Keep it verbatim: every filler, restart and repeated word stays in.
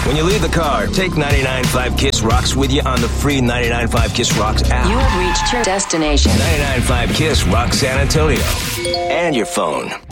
When you leave the car, take ninety-nine point five Kiss Rocks with you on the free ninety-nine point five Kiss Rocks app. You have reached your destination. ninety-nine point five Kiss Rock San Antonio. And your phone.